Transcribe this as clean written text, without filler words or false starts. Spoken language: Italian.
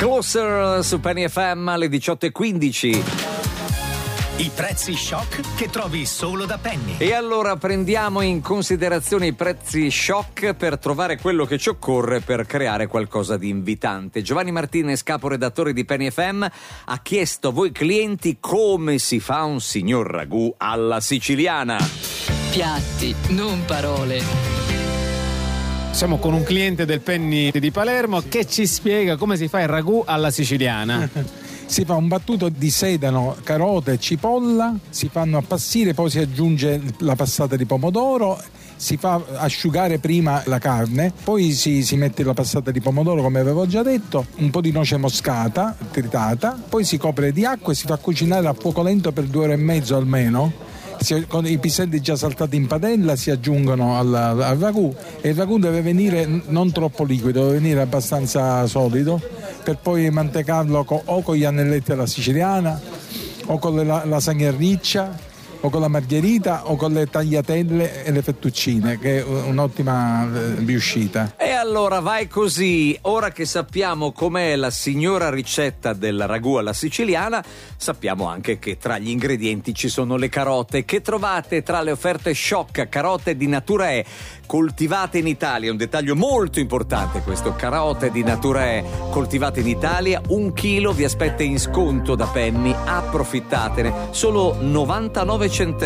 Closer su Penny FM alle 18:15. I prezzi shock che trovi solo da Penny. E allora prendiamo in considerazione i prezzi shock per trovare quello che ci occorre per creare qualcosa di invitante. Giovanni Martinez, caporedattore di Penny FM, ha chiesto a voi clienti come si fa un signor ragù alla siciliana. Piatti, non parole. Siamo con un cliente del Penny di Palermo che ci spiega come si fa il ragù alla siciliana. Si fa un battuto di sedano, carote e cipolla, si fanno appassire, poi si aggiunge la passata di pomodoro, si fa asciugare prima la carne, poi si mette la passata di pomodoro come avevo già detto, un po' di noce moscata tritata, poi si copre di acqua e si fa cucinare a fuoco lento per 2 ore e mezzo almeno. Con i piselli già saltati in padella si aggiungono al ragù, e il ragù deve venire non troppo liquido, deve venire abbastanza solido, per poi mantecarlo o con gli anelletti alla siciliana, o con la lasagna riccia, o con la margherita, o con le tagliatelle e le fettuccine, che è un'ottima riuscita. E allora vai così. Ora che sappiamo com'è la signora ricetta del ragù alla siciliana, sappiamo anche che tra gli ingredienti ci sono le carote, che trovate tra le offerte shock. Carote di Natura E, coltivate in Italia, un dettaglio molto importante questo, carote di Natura E coltivate in Italia, 1 chilo vi aspetta in sconto da Penny, approfittatene, solo 99 centesimi.